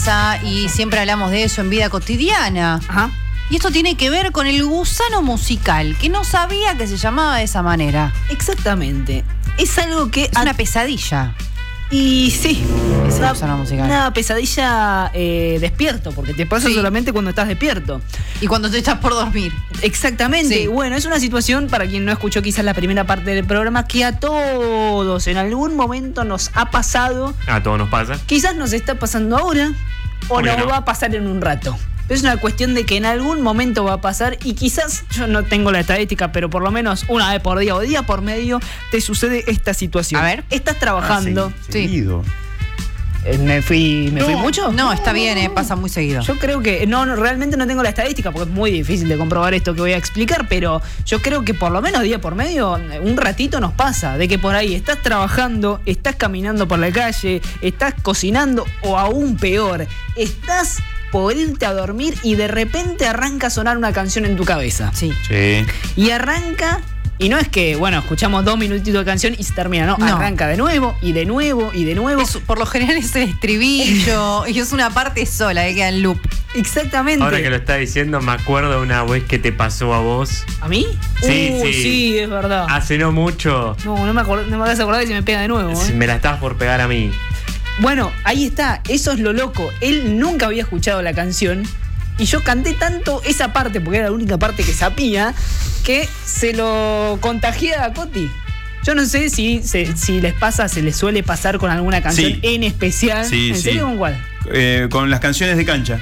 pasa, y siempre hablamos de eso en vida cotidiana. Ajá. Y esto tiene que ver con el gusano musical, que no sabía que se llamaba de esa manera. Exactamente. Es algo que... Es una pesadilla. Y sí, Es el gusano musical. una pesadilla despierto, porque te pasa solamente cuando estás despierto. Y cuando te estás por dormir. Exactamente. Sí. Bueno, es una situación, para quien no escuchó quizás la primera parte del programa, que a todos en algún momento nos ha pasado. A todos nos pasa. Quizás nos está pasando ahora o ¿Por qué nos no? va a pasar en un rato. Es una cuestión de que en algún momento va a pasar y quizás, yo no tengo la estadística, pero por lo menos una vez por día o día por medio te sucede esta situación. A ver. Estás trabajando. Sí. ¿Me fui mucho? No, está bien, pasa muy seguido. Yo creo que, realmente no tengo la estadística porque es muy difícil de comprobar esto que voy a explicar, pero yo creo que por lo menos día por medio, un ratito nos pasa, de que por ahí estás trabajando, estás caminando por la calle, estás cocinando o aún peor, estás por irte a dormir y de repente arranca a sonar una canción en tu cabeza. Sí. Sí. Y arranca... Y no es que, bueno, escuchamos 2 minutitos de canción y se termina, no. Arranca de nuevo y de nuevo y de nuevo. Por lo general es el estribillo y es una parte sola que queda en loop. Exactamente. Ahora que lo está diciendo, me acuerdo una vez que te pasó a vos. ¿A mí? Sí, Sí, es verdad. Hace no mucho. No me vas a acordar y se me pega de nuevo. Me la estabas por pegar a mí. Bueno, ahí está. Eso es lo loco. Él nunca había escuchado la canción. Y yo canté tanto esa parte, porque era la única parte que sabía, que se lo contagié a Coti. Yo no sé si les pasa, se les suele pasar con alguna canción en especial. Sí, ¿En serio con cuál? Con las canciones de cancha.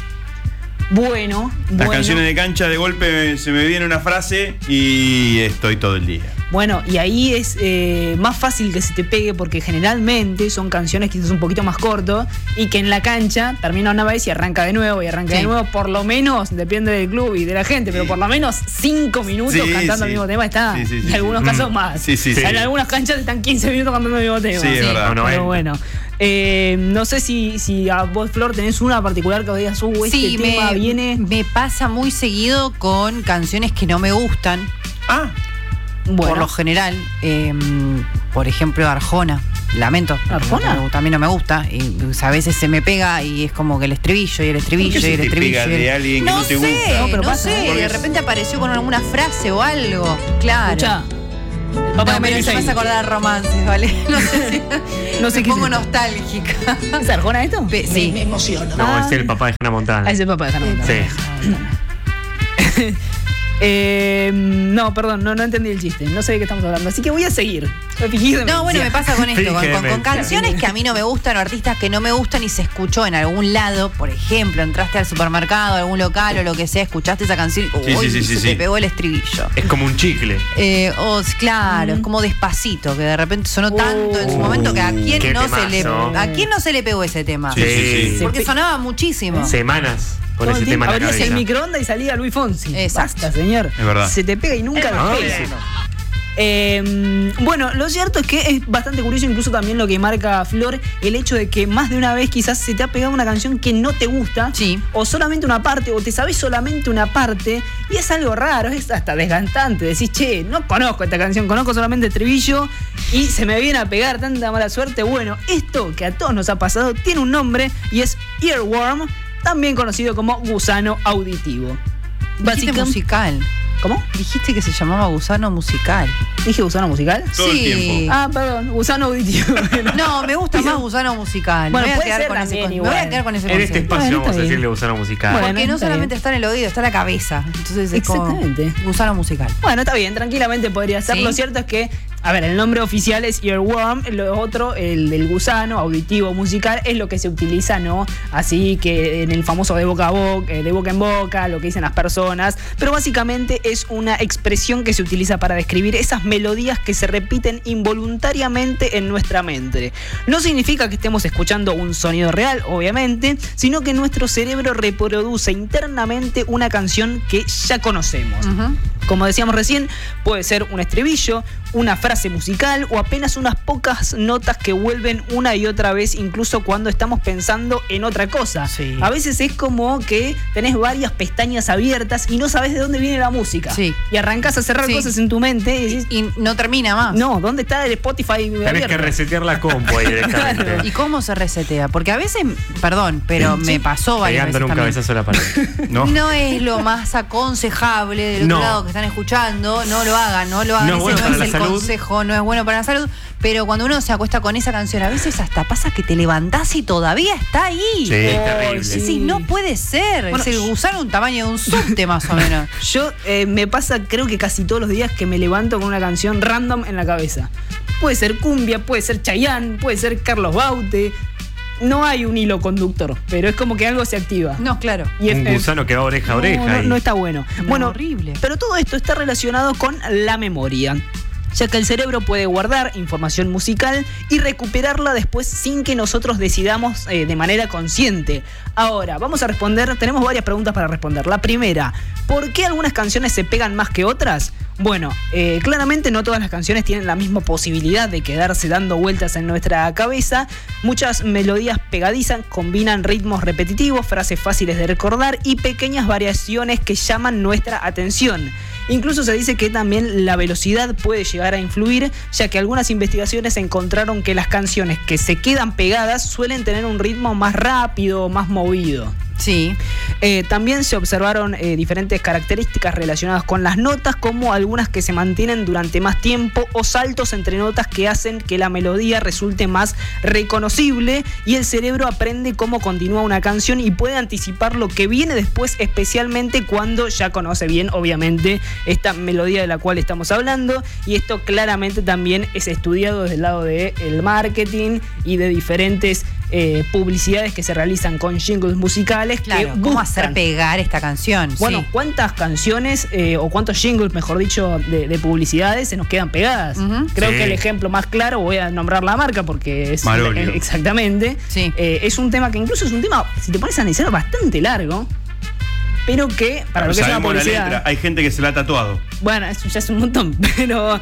Bueno. Las canciones de cancha, de golpe se me viene una frase y estoy todo el día. Bueno, y ahí es más fácil que se te pegue porque generalmente son canciones quizás un poquito más cortas y que en la cancha termina una vez y arranca de nuevo y arranca de nuevo. Por lo menos, depende del club y de la gente, pero por lo menos 5 minutos cantando el mismo tema está. En algunos casos más. En algunas canchas están 15 minutos cantando el mismo tema. Sí, es verdad. Pero bueno. No sé si a vos, Flor, tenés una particular que digas, este tema viene. Me pasa muy seguido con canciones que no me gustan. Bueno. Por lo general, por ejemplo, Arjona. Lamento. ¿Arjona? A mí no me gusta. Y a veces se me pega y es como que el estribillo y el estribillo ¿Por qué y el se te estribillo. pega de alguien que no te gusta? No pasa. sé. De repente apareció con alguna frase o algo. Claro. Escuchá. No, pero me vas a acordar de romances, ¿vale? No sé si no sé me qué pongo es. nostálgica. ¿Es Arjona esto? Sí. Me emociona. No, es el papá de Hannah Montana. Es el papá de Hannah Montana. Sí. No, perdón, no entendí el chiste. No sé de qué estamos hablando. Así que voy a seguir. No, bueno, me pasa con esto, Fíjeme. con canciones que a mí no me gustan o artistas que no me gustan y se escuchó en algún lado. Por ejemplo, entraste al supermercado, a algún local o lo que sea, escuchaste esa canción y se te pegó el estribillo. Es como un chicle. Claro, es como Despacito, que de repente sonó tanto en su momento que a quién qué no temazo. se le pegó ese tema. Sí. Porque sonaba muchísimo. Semanas con Todo ese el tema tiempo en la abrías el cabeza. microondas y salía Luis Fonsi. Exacto. Basta, señor. Es verdad. Se te pega y nunca despega. Bueno, lo cierto es que es bastante curioso, incluso también lo que marca Flor, el hecho de que más de una vez quizás se te ha pegado una canción que no te gusta, o solamente una parte, o te sabes solamente una parte, y es algo raro, es hasta desgastante. Decís, che, no conozco esta canción, conozco solamente el estribillo y se me viene a pegar tanta mala suerte. Bueno, esto que a todos nos ha pasado tiene un nombre y es earworm, también conocido como gusano auditivo. Dijiste musical. ¿Cómo? Dijiste que se llamaba gusano musical. ¿Dije gusano musical? Todo el tiempo. Ah, perdón, gusano auditivo. No, me gusta más gusano musical. Bueno, me voy a puede quedar ser con ese también concepto. Me voy a igual. quedar con ese En este concepto. espacio Bueno, vamos a está bien. decirle gusano musical. Bueno, Porque no está solamente bien. está en el oído, está en la cabeza. Entonces es como Exactamente. gusano musical. Bueno, está bien, tranquilamente podría ser. ¿Sí? Lo cierto es que, a ver, el nombre oficial es earworm, lo otro, el del gusano, auditivo, musical, es lo que se utiliza, ¿no? Así que en el famoso de boca a boca, de boca en boca, lo que dicen las personas, pero básicamente es una expresión que se utiliza para describir esas melodías que se repiten involuntariamente en nuestra mente. No significa que estemos escuchando un sonido real, obviamente, sino que nuestro cerebro reproduce internamente una canción que ya conocemos. Como decíamos recién, puede ser un estribillo, una frase musical o apenas unas pocas notas que vuelven una y otra vez, incluso cuando estamos pensando en otra cosa. Sí. A veces es como que tenés varias pestañas abiertas y no sabés de dónde viene la música. Sí. Y arrancás a cerrar cosas en tu mente y decís, y no termina más. no, ¿dónde está el Spotify Tenés abierto? que resetear la compu ahí directamente. Claro. ¿Y cómo se resetea? Porque a veces, perdón, pero me pasó varias Pegándole veces un también. cabezazo a la pared. No es lo más aconsejable del otro lado que están escuchando. No lo hagan. No es Ese bueno no para es la el salud. consejo, no es bueno para la salud. Pero cuando uno se acuesta con esa canción, a veces hasta pasa que te levantás y todavía está ahí. Sí, es terrible. Sí, no puede ser. Bueno, es el gusano un tamaño de un subte más o menos. Yo me pasa creo que casi todos los días que me levanto con una canción random en la cabeza. Puede ser cumbia, puede ser Chayanne, puede ser Carlos Baute. No hay un hilo conductor, pero es como que algo se activa. No, claro. Y Un gusano que va oreja a oreja. No, y- no está bueno. No, Bueno, horrible. pero todo esto está relacionado con la memoria, ya que el cerebro puede guardar información musical y recuperarla después sin que nosotros decidamos de manera consciente. Ahora, vamos a responder, tenemos varias preguntas para responder. La primera, ¿por qué algunas canciones se pegan más que otras? Bueno, claramente no todas las canciones tienen la misma posibilidad de quedarse dando vueltas en nuestra cabeza. Muchas melodías pegadizas combinan ritmos repetitivos, frases fáciles de recordar y pequeñas variaciones que llaman nuestra atención. Incluso se dice que también la velocidad puede llegar a influir, ya que algunas investigaciones encontraron que las canciones que se quedan pegadas suelen tener un ritmo más rápido, más movido. Sí. También se observaron diferentes características relacionadas con las notas, como algunas que se mantienen durante más tiempo o saltos entre notas que hacen que la melodía resulte más reconocible, y el cerebro aprende cómo continúa una canción y puede anticipar lo que viene después, especialmente cuando ya conoce bien, obviamente, esta melodía de la cual estamos hablando. Y esto claramente también es estudiado desde el lado del marketing y de diferentes publicidades que se realizan con jingles musicales. Claro, que ¿cómo buscan hacer pegar esta canción? Bueno, Sí. ¿cuántas canciones o cuántos jingles, mejor dicho, de publicidades se nos quedan pegadas? Ujú. Creo Sí. que el ejemplo más claro, voy a nombrar la marca porque es Marolio. exactamente. Sí. Es un tema que incluso es un tema, si te pones a analizar, bastante largo, pero que para lo que es una Sabemos la publicidad. letra. Hay gente que se la ha tatuado. Bueno, eso ya es un montón, pero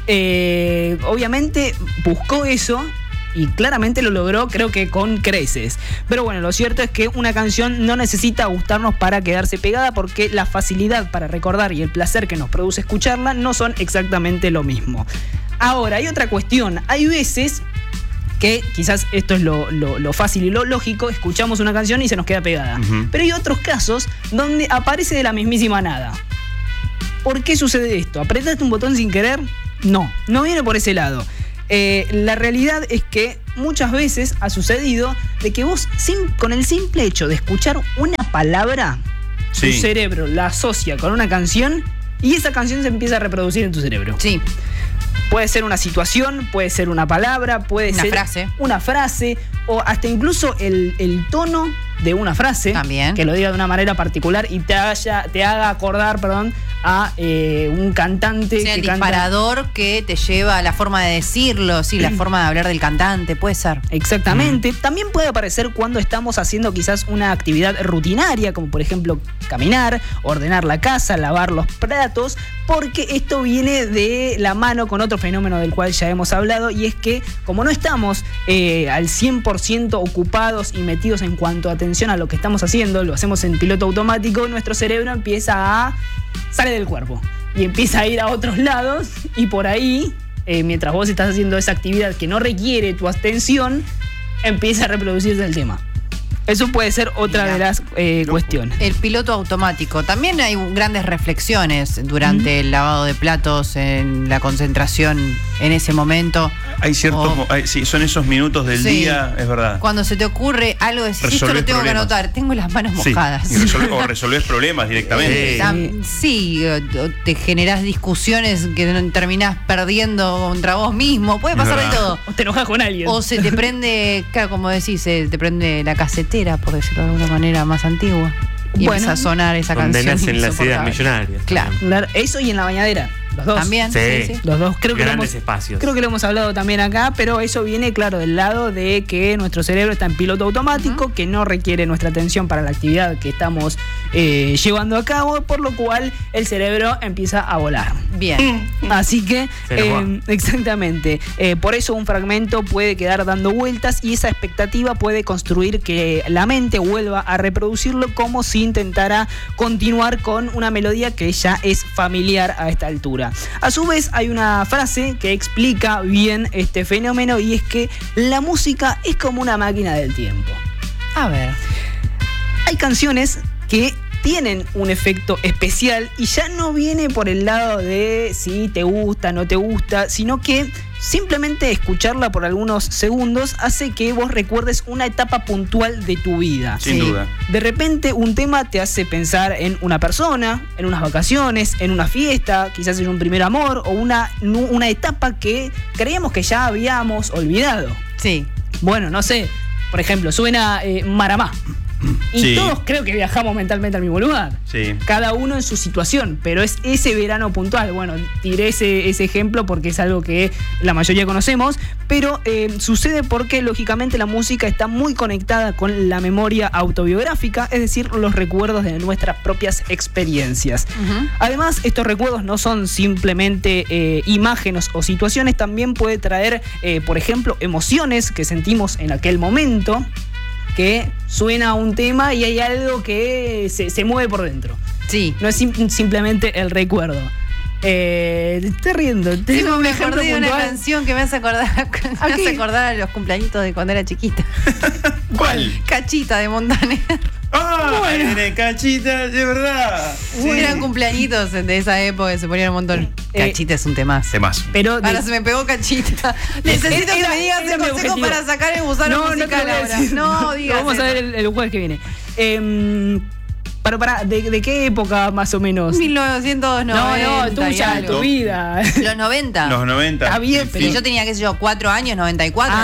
obviamente buscó eso y claramente lo logró, creo que con creces. Pero bueno, lo cierto es que una canción no necesita gustarnos para quedarse pegada, porque la facilidad para recordar y el placer que nos produce escucharla no son exactamente lo mismo. Ahora, hay otra cuestión. Hay veces que quizás esto es lo fácil y lo lógico, escuchamos una canción y se nos queda pegada. Ujú. Pero hay otros casos donde aparece de la mismísima nada. ¿Por qué sucede esto? ¿Apretaste un botón sin querer? No viene por ese lado. La realidad es que muchas veces ha sucedido de que vos, con el simple hecho de escuchar una palabra, Sí. tu cerebro la asocia con una canción y esa canción se empieza a reproducir en tu cerebro. Sí. Puede ser una situación, puede ser una palabra, puede Una ser frase. una frase, o hasta incluso el tono de una frase. También. Que lo diga de una manera particular y te haga acordar, a un cantante Sea el que canta. disparador que te lleva a la forma de decirlo, sí, la forma de hablar del cantante, puede ser. Exactamente. También puede aparecer cuando estamos haciendo quizás una actividad rutinaria, como por ejemplo caminar, ordenar la casa, lavar los platos, porque esto viene de la mano con otro fenómeno del cual ya hemos hablado, y es que como no estamos al 100% ocupados y metidos en cuanto a atención a lo que estamos haciendo, lo hacemos en piloto automático, nuestro cerebro sale del cuerpo y empieza a ir a otros lados, y por ahí, mientras vos estás haciendo esa actividad que no requiere tu atención, empieza a reproducirse el tema. Eso puede ser otra de las cuestiones. El piloto automático. También hay grandes reflexiones durante el lavado de platos, en la concentración en ese momento. Hay ciertos. Sí, son esos minutos del Sí. día, es verdad. Cuando se te ocurre algo, decís, esto Resolvés lo tengo problemas. que anotar. Tengo las manos Sí, mojadas. o resolvés problemas directamente. Sí, o te generás discusiones que terminás perdiendo contra vos mismo. Puede pasar de verdad. todo. O te enojas con alguien. O se te prende, claro, como decís, se te prende la casetera, por decirlo de alguna manera más antigua. Y Bueno, empieza a sonar esa Donde canción. nacen las ideas insoportable. millonarias. Claro. Claro, eso y en la bañadera. Los dos. También, sí. Los dos. Grandes espacios. Creo que lo hemos hablado también acá, pero eso viene, claro, del lado de que nuestro cerebro está en piloto automático, que no requiere nuestra atención para la actividad que estamos llevando a cabo, por lo cual el cerebro empieza a volar. Bien. Así que, exactamente. Por eso un fragmento puede quedar dando vueltas y esa expectativa puede construir que la mente vuelva a reproducirlo como si intentara continuar con una melodía que ya es familiar a esta altura. A su vez, hay una frase que explica bien este fenómeno y es que la música es como una máquina del tiempo. A ver. Hay canciones que tienen un efecto especial y ya no viene por el lado de si te gusta, no te gusta, sino que simplemente escucharla por algunos segundos hace que vos recuerdes una etapa puntual de tu vida. Sin duda. De repente un tema te hace pensar en una persona, en unas vacaciones, en una fiesta, quizás en un primer amor o una etapa que creíamos que ya habíamos olvidado. Sí. Bueno, no sé, por ejemplo, suena Maramá. Y todos creo que viajamos mentalmente al mismo lugar. Sí. Cada uno en su situación, pero es ese verano puntual. Bueno, tiré ese ejemplo porque es algo que la mayoría conocemos, pero sucede porque lógicamente la música está muy conectada con la memoria autobiográfica, es decir, los recuerdos de nuestras propias experiencias. Además, estos recuerdos no son simplemente imágenes o situaciones, también puede traer, por ejemplo, emociones que sentimos en aquel momento, que suena un tema y hay algo que se mueve por dentro. Sí. No es simplemente el recuerdo. Te estoy riendo. Sí, me acordé de una canción que me hace acordar a los cumpleañitos de cuando era chiquita. ¿Cuál? Cachita de Montaner. ¡Ah! Bueno. Cachita, de verdad. Sí. Eran cumpleañitos de esa época que se ponían un montón. Cachita es un temazo. Pero ahora se me pegó Cachita. Necesito que me digas el consejo para sacar el gusano musical ahora. No, digas. Vamos a ver el jueves que viene. ¿De qué época más o menos? 1990. No, tuya, tu vida. Los 90. Los 90. Está bien, pero yo tenía, 4 años, 94,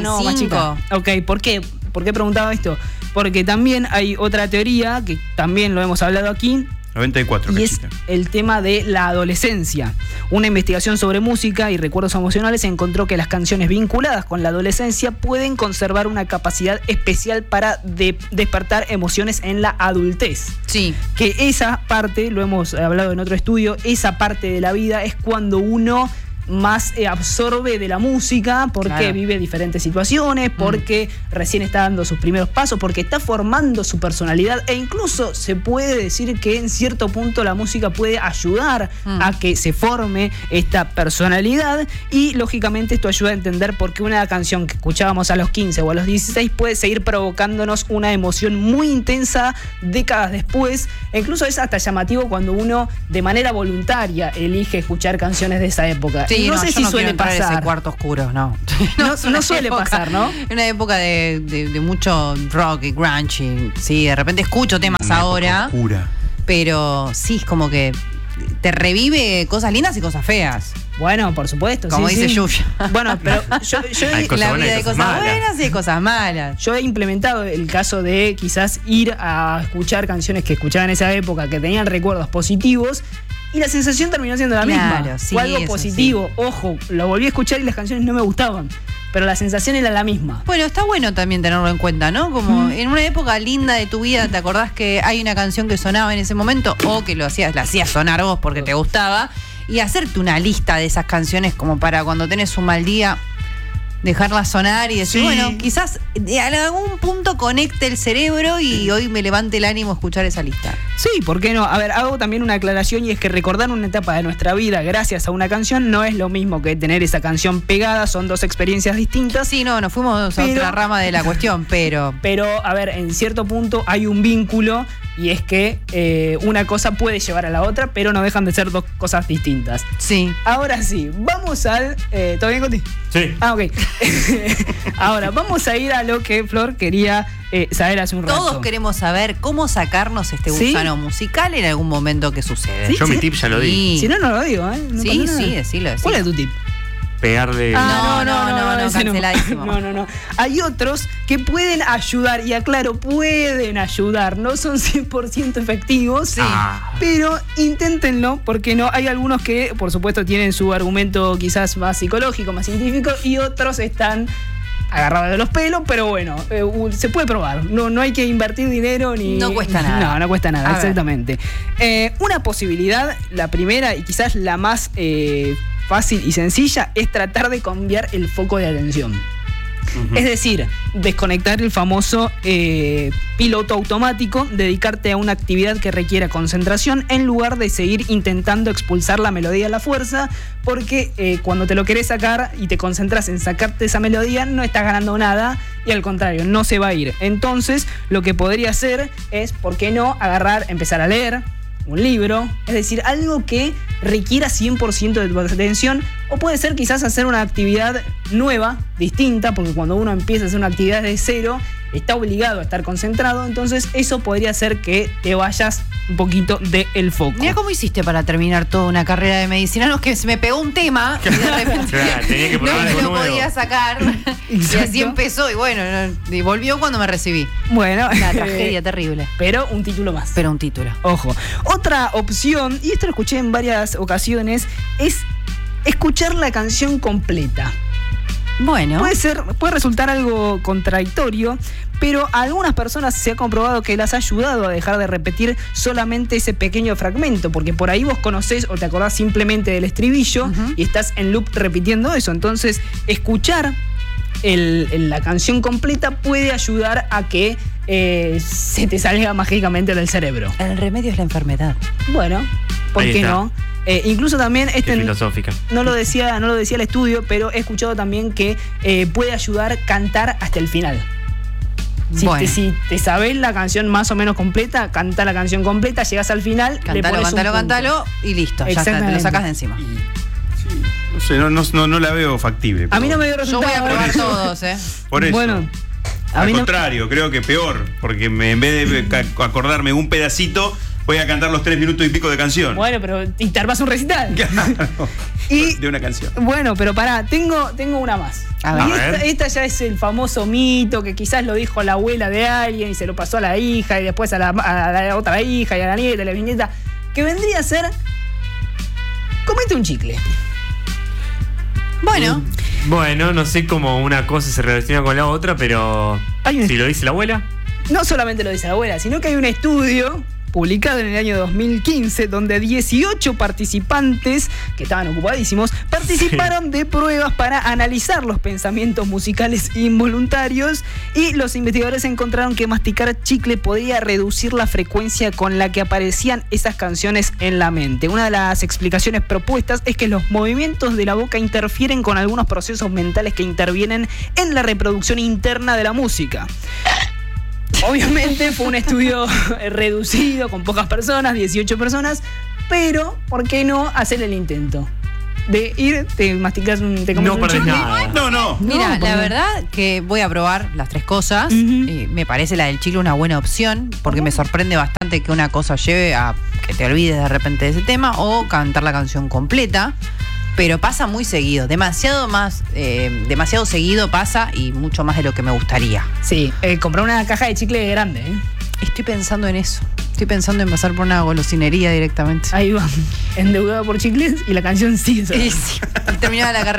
95. No, ok, ¿por qué? ¿Por qué preguntaba esto? Porque también hay otra teoría, que también lo hemos hablado aquí, 94, y es el tema de la adolescencia. Una investigación sobre música y recuerdos emocionales encontró que las canciones vinculadas con la adolescencia pueden conservar una capacidad especial para despertar emociones en la adultez. Sí. Que esa parte, lo hemos hablado en otro estudio, esa parte de la vida es cuando uno más absorbe de la música porque vive diferentes situaciones, porque recién está dando sus primeros pasos, porque está formando su personalidad e incluso se puede decir que en cierto punto la música puede ayudar a que se forme esta personalidad y lógicamente esto ayuda a entender por qué una canción que escuchábamos a los 15 o a los 16 puede seguir provocándonos una emoción muy intensa décadas después e incluso es hasta llamativo cuando uno de manera voluntaria elige escuchar canciones de esa época. Sí, no sé si suele pasar. Ese cuarto oscuro, no. No suele pasar, ¿no? En una época de mucho rock y grunge. Sí, de repente escucho temas ahora. Oscura. Pero sí, es como que te revive cosas lindas y cosas feas. Bueno, por supuesto. Como dice Yuya. Bueno, pero yo en la vida hay cosas buenas y hay cosas malas. Yo he implementado el caso de quizás ir a escuchar canciones que escuchaba en esa época que tenían recuerdos positivos y la sensación terminó siendo la misma. Sí, fue algo positivo. Sí. Ojo, lo volví a escuchar y las canciones no me gustaban, pero la sensación era la misma. Bueno, está bueno también tenerlo en cuenta, ¿no? Como en una época linda de tu vida, ¿te acordás que hay una canción que sonaba en ese momento o que la hacías sonar vos porque te gustaba? Y hacerte una lista de esas canciones como para cuando tenés un mal día dejarla sonar y decir, bueno, quizás en algún punto conecte el cerebro y hoy me levante el ánimo a escuchar esa lista. Sí, ¿por qué no? A ver, hago también una aclaración y es que recordar una etapa de nuestra vida gracias a una canción no es lo mismo que tener esa canción pegada, son dos experiencias distintas. Sí, no, nos fuimos a otra rama de la cuestión, pero... Pero, a ver, en cierto punto hay un vínculo y es que una cosa puede llevar a la otra, pero no dejan de ser dos cosas distintas. Sí. Ahora sí, vamos al... ¿Todo bien, Coti? Sí. Ah, ok. Ahora, vamos a ir a lo que Flor quería saber hace un rato. Todos queremos saber cómo sacarnos este gusano musical en algún momento que sucede. Yo mi tip ya lo di. Si no, no lo digo, ¿eh? No sí, decilo. ¿Cuál es tu tip? pegarle. No, canceladísimo. No. Hay otros que pueden ayudar, y aclaro, pueden ayudar, no son 100% efectivos, Sí. pero inténtenlo, porque no, hay algunos que, por supuesto, tienen su argumento quizás más psicológico, más científico, y otros están agarrados de los pelos, pero bueno, se puede probar. No hay que invertir dinero ni. No cuesta nada. No cuesta nada, exactamente. Una posibilidad, la primera y quizás la más fácil y sencilla, es tratar de cambiar el foco de atención. Es decir, desconectar el famoso piloto automático, dedicarte a una actividad que requiera concentración en lugar de seguir intentando expulsar la melodía a la fuerza, porque cuando te lo querés sacar y te concentras en sacarte esa melodía, no estás ganando nada y al contrario, no se va a ir. Entonces, lo que podría hacer es, ¿por qué no empezar a leer un libro? Es decir, algo que requiera 100% de tu atención, o puede ser quizás hacer una actividad nueva, distinta, porque cuando uno empieza a hacer una actividad de cero, está obligado a estar concentrado, entonces eso podría hacer que te vayas un poquito del foco. Mira cómo hiciste para terminar toda una carrera de medicina. No, es que se me pegó un tema y de repente tenía que probar no me algo lo nuevo. podía sacar. Y así empezó, y bueno, y volvió cuando me recibí. Bueno, Una tragedia terrible. pero un título más. Pero un título. Ojo. Otra opción, y esto lo escuché en varias ocasiones, es escuchar la canción completa. Bueno. Puede resultar algo contradictorio, pero a algunas personas se ha comprobado que las ha ayudado a dejar de repetir solamente ese pequeño fragmento, porque por ahí vos conocés o te acordás simplemente del estribillo y estás en loop repitiendo eso. Entonces, escuchar la canción completa puede ayudar a que se te salga mágicamente del cerebro. El remedio es la enfermedad. Bueno, ¿por Ahí qué está. no? Incluso también Qué filosófica. no lo decía el estudio, pero he escuchado también que puede ayudar a cantar hasta el final. Si te sabés la canción más o menos completa, canta la canción completa, llegás al final, le pones Cántalo y listo. Ya está, te lo sacas de encima. No sé, no la veo factible. A mí no me dio Yo resultado. voy a probar eso. todos, Por eso. Bueno, a al mí no- contrario, creo que peor, porque en vez de acordarme un pedacito, voy a cantar los 3 minutos y pico de canción. Bueno, pero y te armás un recital. Claro. Y- De una canción. Bueno, pero pará, tengo una más. A ver. Y esta ya es el famoso mito que quizás lo dijo la abuela de alguien y se lo pasó a la hija y después a la otra hija y a la nieta, a la bisnieta, que vendría a ser: comete un chicle. Bueno. Bueno, no sé cómo una cosa se relaciona con la otra, pero Hay un- si lo dice la abuela. No solamente lo dice la abuela, sino que hay un estudio publicado en el año 2015 donde 18 participantes, que estaban ocupadísimos, participaron de pruebas para analizar los pensamientos musicales involuntarios, y los investigadores encontraron que masticar chicle podía reducir la frecuencia con la que aparecían esas canciones en la mente. Una de las explicaciones propuestas es que los movimientos de la boca interfieren con algunos procesos mentales que intervienen en la reproducción interna de la música. Obviamente fue un estudio reducido, con pocas personas, 18 personas, pero ¿por qué no hacer el intento? De ir, te masticas te comes No un perdés chicle. nada. No. Mira, No, la verdad que voy a probar las 3 cosas. Ujú. Me parece la del chicle una buena opción, porque me sorprende bastante que una cosa lleve a que te olvides de repente de ese tema, o cantar la canción completa. Pero pasa muy seguido, demasiado seguido pasa, y mucho más de lo que me gustaría. Sí, comprar una caja de chicle grande, ¿eh? Estoy pensando en eso. Estoy pensando en pasar por una golosinería directamente. Ahí va, endeudado por chicles y la canción sigue sonando. Y sí, terminaba la carrera.